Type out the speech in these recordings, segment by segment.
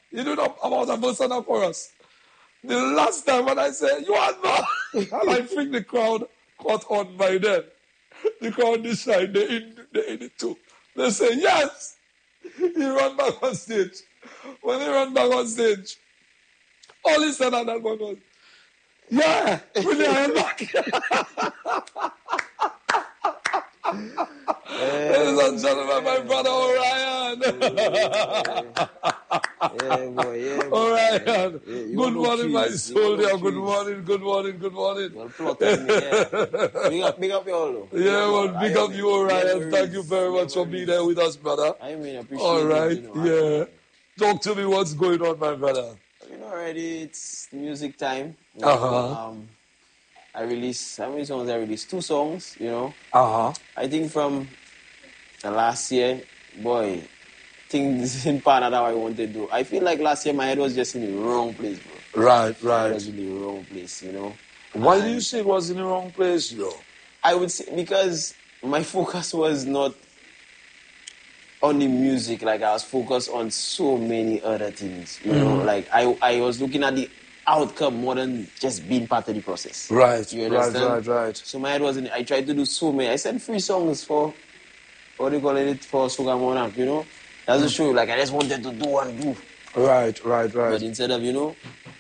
You do not about a verse and a chorus. The last time when I said, you are not, and I think the crowd caught on by then. The crowd decided they in it too. They say, yes. He ran back on stage. When he ran back on stage, all he said at that point was, yeah, really, I am back. Ladies and gentlemen, my brother Orion. Yeah, boy. Orion. Yeah, Good morning, my soldier. Good morning. Well, plot on me, yeah. Big up you all. Yeah, well, big up you, Orion. Thank you very much for being there with us, brother. I mean, appreciate all right, it. You know, yeah. Talk to me, what's going on, my brother? You know, already it's music time. You know, I released, how many songs I released? 2 songs, you know. I think from the last year, boy, things in part of how I wanted to do. I feel like last year my head was just in the wrong place, bro. Right. It was in the wrong place, you know. Why do you say it was in the wrong place, though? I would say because my focus was not on the music. Like, I was focused on so many other things, you know. Like, I was looking at the outcome more than just being part of the process. Right, you understand? Right. So my head wasn't. I tried to do so many. I sent 3 songs for, what do you call it, for Sugar Monarch, you know? That's the show. Like, I just wanted to do and do. Right. But instead of, you know,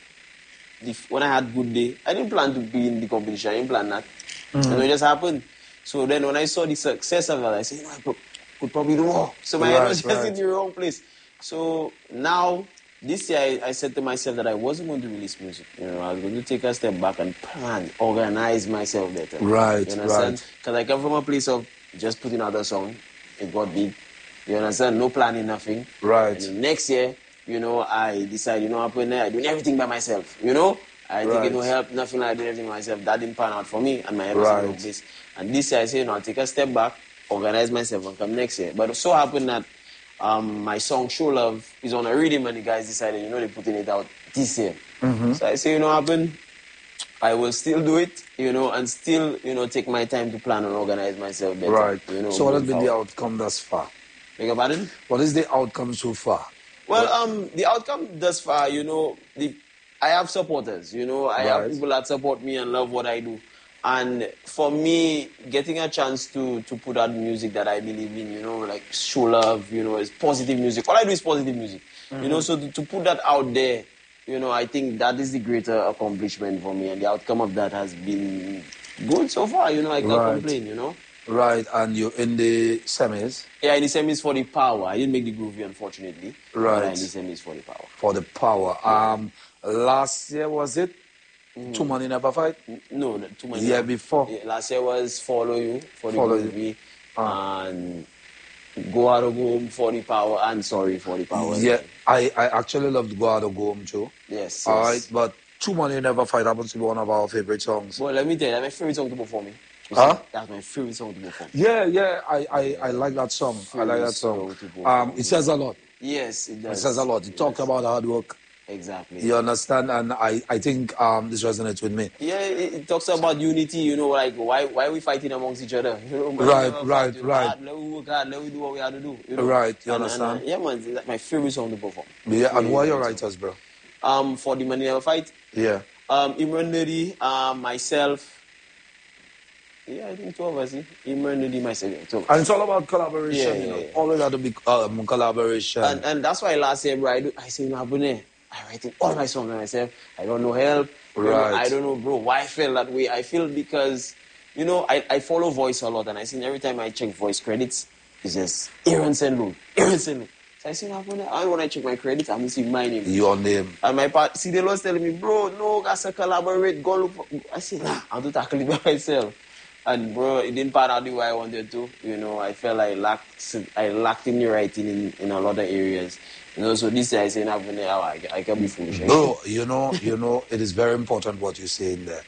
when I had Good Day, I didn't plan to be in the competition. I didn't plan that. You know, it just happened. So then when I saw the success of it, I said, you know, I could probably do more. So my head was just in the wrong place. So now, this year, I said to myself that I wasn't going to release music. You know, I was going to take a step back and plan, organize myself better. Right, you understand? Because I come from a place of just putting out a song. It got big. You understand? No planning, nothing. Right. And then next year, you know, I decided, you know, up in there, I'm doing everything by myself. You know? I think it will help, nothing like doing everything myself. That didn't pan out for me, and my head was in the wrong place. And this year, I say, you know, I'll take a step back, organize myself, and come next year. But it so happened that my song Show Love is on a rhythm, and the guys decided, you know, they're putting it out this year. So I say, you know, happen, I will still do it, you know, and still, you know, take my time to plan and organize myself better. Right. You know, so what has been the outcome thus far? Beg your pardon? What is the outcome so far? Well, the outcome thus far, you know, I have supporters, you know, I have people that support me and love what I do. And for me, getting a chance to put out music that I believe in, you know, like Show Love, you know, is positive music. All I do is positive music. You know, so to put that out there, you know, I think that is the greater accomplishment for me. And the outcome of that has been good so far, you know, I can't complain, you know. Right, and you're in the semis? Yeah, in the semis for the power. I didn't make the groovy, unfortunately. Right. But in the semis for the power. For the power. Last year, was it? Two Money Never Fight? No, Two Money. Year before? Yeah, last year was Follow You for the groovy. And Go Out or Go Home for the power. And Sorry for the power. Yeah, I actually loved Go Out or Go Home too. Yes. All right, but Two Money Never Fight happens to be one of our favorite songs. Well, let me tell you, that's my favorite song to perform. That's my favorite song to perform. Yeah, I like that song. I like that song. It says a lot. Yes, it does. It says a lot. It talks about hard work. Exactly. You understand? And I think this resonates with me. Yeah, it talks about unity, you know, like why are we fighting amongst each other? You know, right. Let we work hard, let we do what we have to do. You know? Right, you understand? Yeah, man, it's my favorite song to perform. Yeah, and who are your writers, bro? For The Money Never Fight? Yeah. Imran Nadi, myself. Yeah, I think 2 of us. Imran Nadi, myself. And it's all about collaboration, you know. Always have to be collaboration. And that's why last year, bro, I say, you know, Abune, I write all my songs by myself. I don't know help. Right. I don't know, bro, why I feel that way. I feel because, you know, I follow Voice a lot, and I see every time I check Voice credits, it says Aaron Senlu. So I say, when I check my credits, I'm missing my name. Your name. And my part, see, the Lord's telling me, bro, no, guys, collaborate, go look for. I say, nah, I'll do tackle it by myself. And bro, it didn't pan out the way I wanted to. You know, I felt I lacked in the writing in a lot of areas. You know, so this year I say, I can be foolish. Bro, you know, it is very important what you're saying there.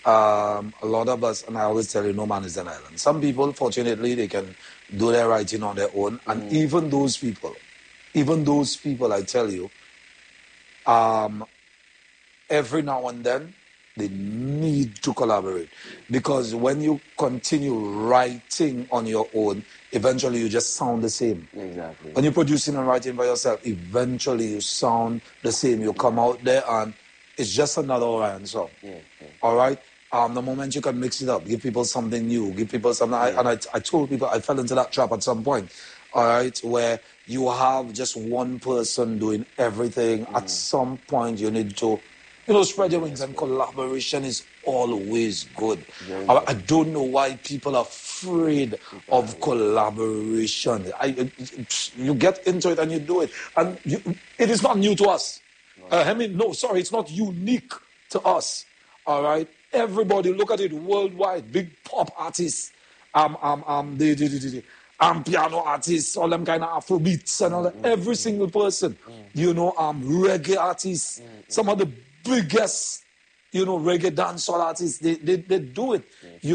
A lot of us, and I always tell you, no man is an island. Some people, fortunately, they can do their writing on their own. And even those people, I tell you, every now and then, they need to collaborate. Because when you continue writing on your own, eventually you just sound the same. Exactly. When you're producing and writing by yourself, eventually you sound the same. You come out there and it's just another Orion song. Yeah. All right? The moment you can mix it up, give people something new, give people something. I told people I fell into that trap at some point. All right? Where you have just one person doing everything. At some point, you need to, spread your wings, and collaboration is always good. I don't know why people are afraid of collaboration. You get into it and you do it. And it is not new to us. It's not unique to us. All right? Everybody, look at it worldwide. Big pop artists, piano artists, all them kind of Afrobeats and all that. Every single person, reggae artists, some of the biggest, reggae dancehall artists, they do it.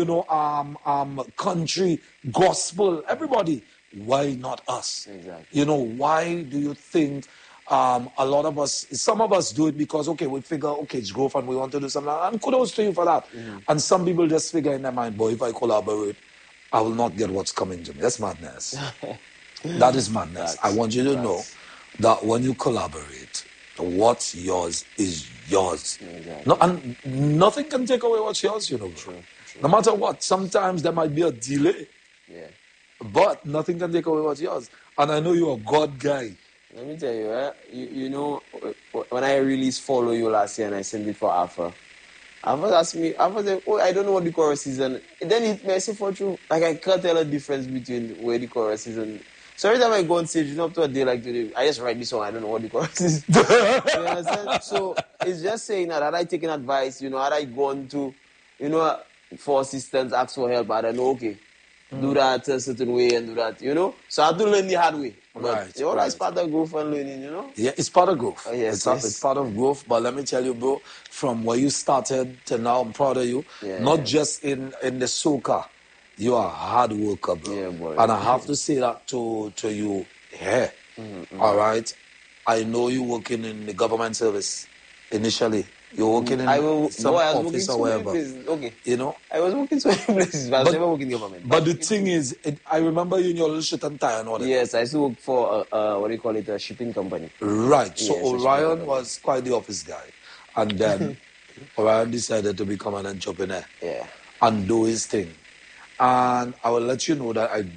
Country, gospel, everybody. Why not us? Exactly. Why do you think a lot of us, some of us do it because, we figure, it's growth and we want to do something. And kudos to you for that. And some people just figure in their mind, boy, if I collaborate, I will not get what's coming to me. That's madness. That is madness. I want you to know that when you collaborate, what's yours is yours. Exactly. No, and nothing can take away what's yours, True. No matter what, sometimes there might be a delay. Yeah. But nothing can take away what's yours. And I know you're a God guy. Let me tell you, when I released Follow You last year and I sent it for Alpha asked me, Alpha said, I don't know what the chorus is. And then it may say for true, like I can't tell a difference between where the chorus is and... So every time I go on stage, up to a day like today, I just write this song, I don't know what the chorus is. You understand? So it's just saying that had I taken advice, had I gone to, for assistance, ask for help, I don't know, do that a certain way and do that, So I have to learn the hard way. But it's part of growth and learning, Yeah, it's part of growth. Yes, it's part of growth. But let me tell you, bro, from where you started to now, I'm proud of you. Not just in the soca. You are a hard worker, bro. Yeah, boy. And I have to say that to you here. All right? I know you working in the government service initially. You're working in some office or whatever. Okay. I was working so many places, but I was never working in government. But the thing is, I remember you in your little shirt and tie and all that. Yes, I used to work for, a shipping company. Right. So Orion was quite the office guy. And then Orion decided to become an entrepreneur. Yeah. And do his thing. And I will let you know that I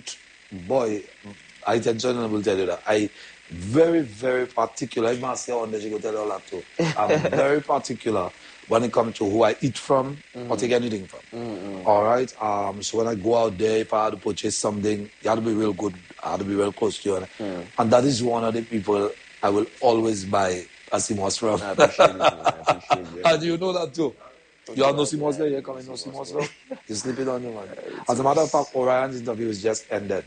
intentionally will tell you that I very, very particular. I must say on the she go tell you all that too. I'm very particular when it comes to who I eat from or take anything from. All right. So when I go out there, if I had to purchase something, you have to be real good. I have to be real close to you. And that is one of the people I will always buy Asimos from. I appreciate it. And you know that too. You have no Simos there? You're coming no Simos there? You're sleeping on your man. As a matter of fact, Orion's interview is just ended.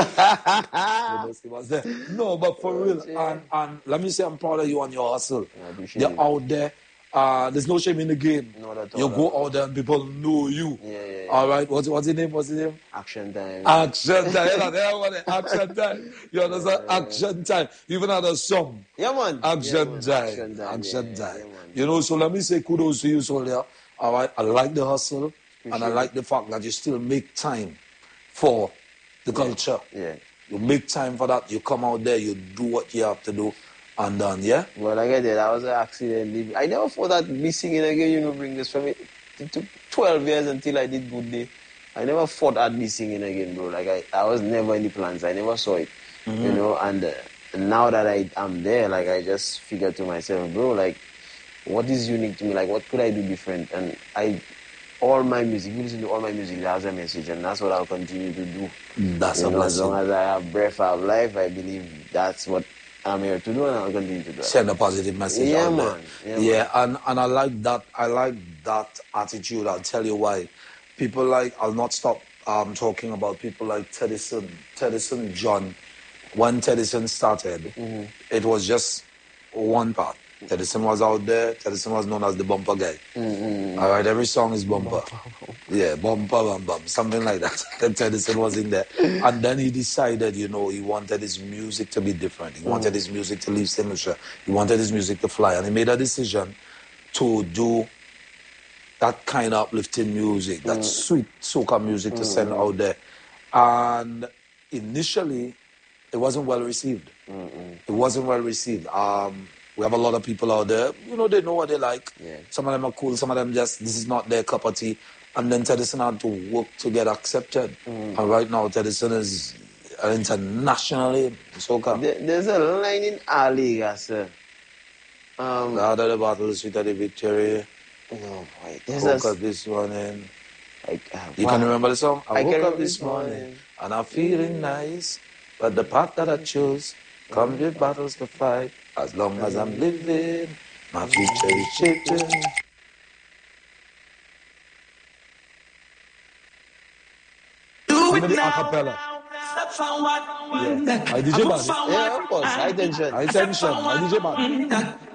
No, but for real. And let me say I'm proud of you and your hustle. You're out there. There's no shame in the game. You go out there and people know you. Yeah. All right. What's the name? Action time. Action time. Action time. You understand? Action time. You even had a song. Yeah, man. Action time. So let me say kudos to you, Soldier. All right. I like the hustle. And I like the fact that you still make time for the culture. Yeah. You make time for that. You come out there. You do what you have to do. And then, Well, like I did, that was an accident. I never thought that me singing again, bring this from it. It took 12 years until I did Good Day. I never thought I'd be singing again, bro. Like, I was never in the plans. I never saw it, and now that I'm there, like, I just figured to myself, bro, like, what is unique to me? Like, what could I do different? And all my music, you listen to all my music, it has a message, and that's what I'll continue to do. That's a blessing. As long as I have breath, I have life, I believe that's what I'm here to do, and I'll continue to do it. Send a positive message out man. there. Yeah, man. And I like that. I like that attitude. I'll tell you why. People like, I'll not stop talking about people like Teddyson John. When Teddyson started, it was just one part. Teddyson was out there. Teddyson was known as the bumper guy. All right, every song is bumper. Yeah, bumper, bum, bum, something like that. Then Teddyson was in there. And then he decided, he wanted his music to be different. He wanted his music to leave signature. He wanted his music to fly. And he made a decision to do that kind of uplifting music, that sweet soca music to send out there. And initially, it wasn't well received. It wasn't well received. We have a lot of people out there, they know what they like. Yeah. Some of them are cool, some of them just, this is not their cup of tea. And then Teddyson had to work to get accepted. And right now, Teddyson is internationally soca. There's a line in our league, sir. The harder the battle, the sweeter the victory. No, boy. Woke up this morning. You Wow. can remember the song? I woke up this morning and I'm feeling nice. But the path that I chose comes with battles to fight. As long as I'm living, my future is shaping. Give me the acapella. Yeah. I DJ band. Yeah, of course. High tension. High tension. I DJ band.